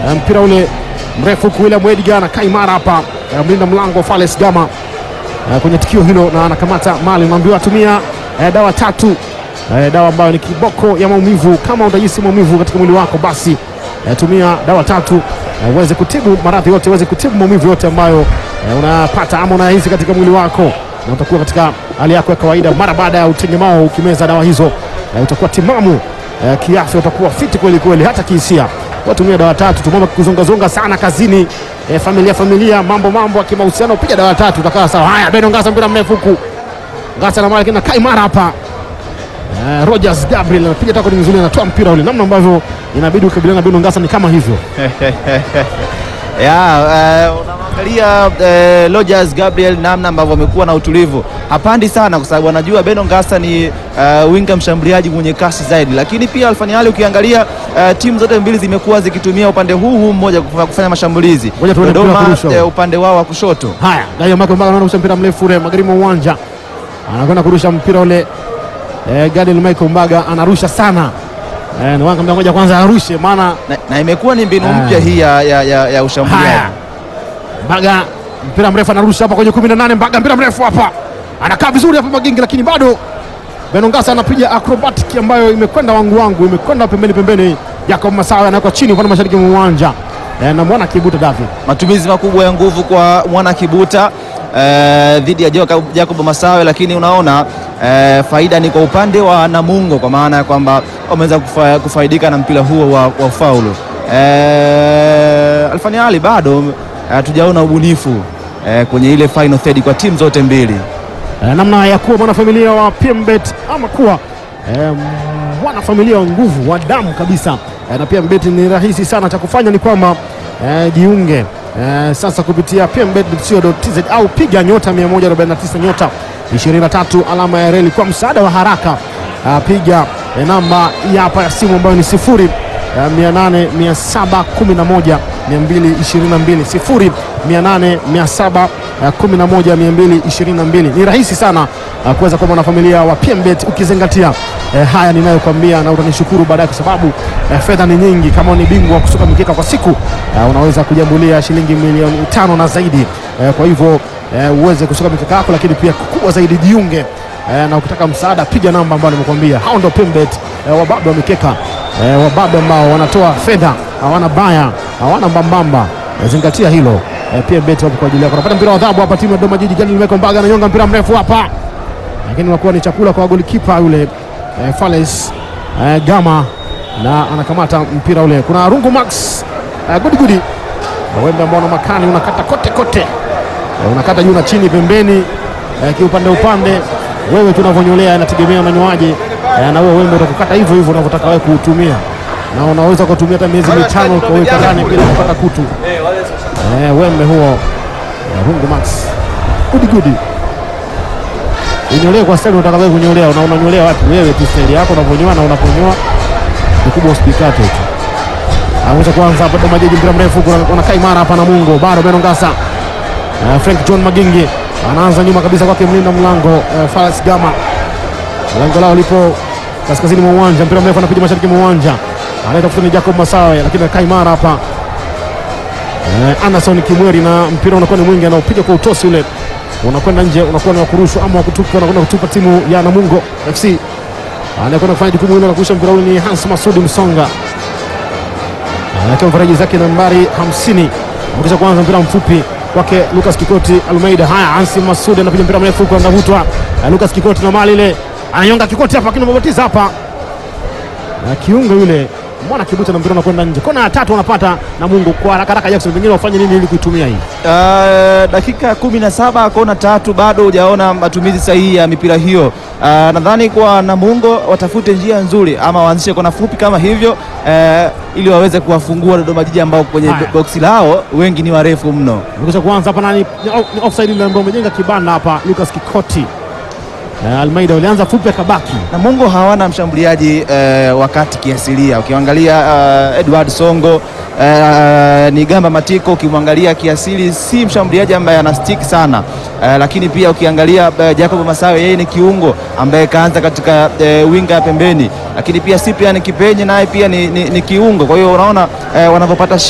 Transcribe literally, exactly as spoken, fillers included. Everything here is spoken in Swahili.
E, mpira ule mrefu kuila Mwediga na Kaimara hapa. E, mlinda mlango Fales Gama e, kwenye tukio hilo na anakamata mali. Unaambiwa tumia e, dawa tatu. E, dawa ambayo ni kiboko ya maumivu. Kama unahisi maumivu katika mwili wako basi e, tumia dawa tatu e, uweze kutibu maradhi yote, uweze kutibu maumivu yote ambayo e, unapata ama unahisi katika mwili wako, na utakuwa katika hali yako ya kawaida mara baada ya utengemao. Ukimeza dawa hizo e, utakuwa timamu e, kiafya, utakuwa fiti kweli kweli hata kihisia. Watumia dawa tatu. Tumomba kuzonga zonga sana kazini, e, familia familia, mambo mambo ya kimahusiano, piga dawa tatu utakaa sawa. Haya, Beno Ngasa mpira mrefu huku. Ngasa na mali kina Kaimara hapa. Uh, Rogers Gabriel anapiga tako nzuri, anatoa mpira ule. Namna ambavyo inabidi ukabiliana na Beno Ngasa ni kama hivyo. Ya, uh, unaangalia uh, Rogers Gabriel namna ambavyo amekuwa na utulivu. Hapandi sana kwa sababu anajua Beno Ngasa ni uh, winga mshambuliaji mwenye kasi zaidi. Lakini pia Alfani Ali ukiangalia uh, timu zote mbili zimekuwa zikitumia upande huu huu mmoja kufanya mashambulizi. Dodoma uh, upande wao wa kushoto. Haya, Gaio Mako Mbaga anarusha mpira mrefu ule magharibi mwa uwanja. Anakwenda kurusha mpira ule. Eh, Gadiel Michael Mbaga anarusha sana. Eh, ni wanga mmoja kwanza arushe maana na, na imekuwa ni mbinu mpya hii ya, ya, ya, ya ushambuliaji. Mbaga mpira mrefu anarusha hapa kwenye kumi na nane. Mbaga mpira mrefu hapa. Anakaa vizuri hapa Magingi, lakini bado Beno Ngasa anapiga acrobatic ambayo imekwenda wangu wangu, imekwenda pembeni pembeni. Jacob Masawe anaweka chini upande mashariki mwa uwanja. Eh, na Mwana Kibuta David. Matumizi makubwa ya nguvu kwa Mwana Kibuta Uh, dhidi ya Jacob Masawe, lakini unaona uh, faida ni kwa upande wa Namungo, kwa maana ya kwamba wameweza kufa, kufaidika na mpira huo wa, wa faulu. Uh, Alfani Ali bado hatujaona uh, ubunifu uh, kwenye ile final third kwa timu zote mbili. Uh, namna ya kuwa mwanafamilia wa P M Bet ama kuwa uh, mwanafamilia wa nguvu wa damu kabisa. Uh, na P M Bet ni rahisi sana, cha kufanya ni kwamba uh, jiunge Eh, sasa kupitia p m bet dot co dot t z au piga nyota mia moja arobaini na tisa nyota ishirini na tatu alama ya reli kwa msaada wa haraka. Uh, piga eh, namba hapa ya simu ambayo ni sifuri mia nane mia saba kumi na moja mia mbili ishirini na mbili sifuri mia nane mia saba kumi na moja mia mbili ishirini na mbili. Ni rahisi sana uh, kuweza kuwa mwanafamilia wa P M Bet ukizingatia eh, haya ninayokuambia, na utanishukuru baadaye kwa sababu eh, fedha ni nyingi. Kama ni bingwa kusuka mikeka kwa siku eh, unaweza kujambulia shilingi milioni tano na zaidi. Eh, kwa hivyo eh, uweze kusuka mikeka yako, lakini pia kubwa zaidi jiunge eh, na ukitaka msaada piga namba ambayo nimekuambia. Hao ndio P M Bet eh, wababe wa mikeka eh, wababe ambao wanatoa fedha, hawana baya, hawana mbambamba. Eh, zingatia hilo. Eh, P M Bet wapo kwa ajili yako. Unapata mpira wa adhabu hapa, timu ya Dodoma Jiji. Gani Michael Mbaga ananyonga mpira mrefu hapa, lakini unakuwa ni chakula kwa golikipa yule eh, Fales eh, Gama, na anakamata mpira ule. Kuna Rungu Max eh, good good wembe ambao na makani unakata kote kote eh, unakata juu na chini pembeni eh, kiupande upande. Wewe tunavonyolea inategemea unanyoaje eh, na wewe wembe utakukata hivyo hivyo unavyotaka wewe kuutumia, na unaweza kutumia hata miezi mitano kwa weka ndani bila kupata kutu. Eh, wembe huo eh, Rungu Max good good. Unyolewa kwa style unataka wewe kunyolea, na unanyolea wapi wewe tu style yako unavonyoa, na unaponyoa ukubwa usipikate tu. Anaanza kwanza hapo Dodoma Jiji, mpira mrefu kuna Kaimara hapa na Mungo, bado Beno Ngasa. Uh, Frank John Magingi anaanza nyuma kabisa kwake mlinda mlango uh, Fales Gama. Lango lao lipo kaskazini mwa uwanja, mpira mrefu anapiga mashariki mwa uwanja. Anaenda kufuta ni Jacob Masawe, lakini Kaimara hapa. Uh, Anderson Kimweri, na mpira unakuwa ni mwingi, anaopiga kwa utosi ule unakwenda nje, unakuwa ni wa kurushwa ama wa kutupa, unakwenda kutupa timu ya Namungo F C. Anakwenda kufanya jukumu hilo la kurusha mpira ule ni Hans Masudi Msonga. Anatoa mfaraji zake nambari hamsini. Mkisha kwanza mpira mfupi kwake Lucas Kikoti Almeida. Haya, Hans Masudi anapiga mpira mrefu kwa ngavutwa. Lucas Kikoti na mali ile. Ananyonga Kikoti hapa, lakini mbabatiza hapa. Na kiungo yule Mwana Kibuta na mpira unakwenda nje. Kona ya tatu wanapata Namungo kwa haraka haraka. Jackson, wengine wafanye nini ili kuitumia hii? Uh, dakika kumi na saba kona tatu, bado hujaona matumizi sahihi ya mipira hiyo. Uh, nadhani kwa Namungo watafute njia nzuri ama waanzishe kona fupi kama hivyo uh, ili waweze kuwafungua Dodoma Jiji ambao kwenye boksi lao wengi ni warefu mno. Mkisha kwanza hapa nani ni offside ile ambayo umejenga kibanda hapa Lucas Kikoti. Uh, Almeida walianza fupi akabaki. Namungo hawana mshambuliaji uh, wakati kiasilia. Ukiangalia uh, Edward Songo uh, ni Gamba Matiko, ukimwangalia kiasili si mshambuliaji ambaye ana stick sana. Uh, lakini pia ukiangalia uh, Jacob Masawe, yeye ni kiungo ambaye kaanza katika uh, winga ya pembeni, lakini pia Cyprian Kipenye naye pia ni, ni, ni kiungo. Kwa hiyo unaona uh, wanapopata